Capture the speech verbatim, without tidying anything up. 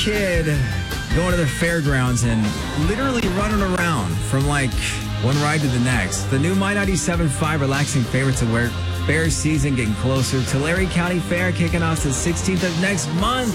kid going to the fairgrounds and literally running around from like one ride to the next. The new My ninety-seven point five relaxing favorites of where Bears season getting closer. Tulare County Fair kicking off the sixteenth of next month.